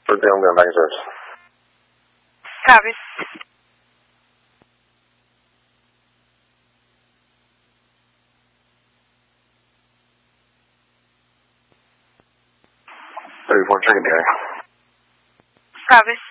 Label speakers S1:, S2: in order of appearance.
S1: 这样的来着。
S2: Copy.
S1: Telephone check again.
S2: Copy.